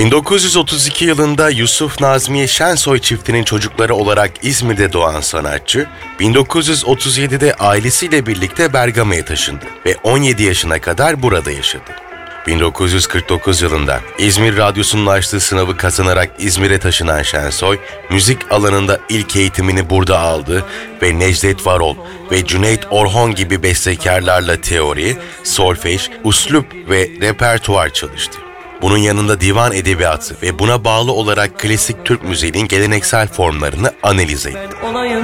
1932 yılında Yusuf Nazmiye Şensoy çiftinin çocukları olarak İzmir'de doğan sanatçı, 1937'de ailesiyle birlikte Bergama'ya taşındı ve 17 yaşına kadar burada yaşadı. 1949 yılında İzmir Radyosu'nun açtığı sınavı kazanarak İzmir'e taşınan Şensoy, müzik alanında ilk eğitimini burada aldı ve Necdet Varol ve Cüneyt Orhon gibi bestekarlarla teori, solfej, üslup ve repertuar çalıştı. Bunun yanında divan edebiyatı ve buna bağlı olarak klasik Türk müziğinin geleneksel formlarını analiz etti.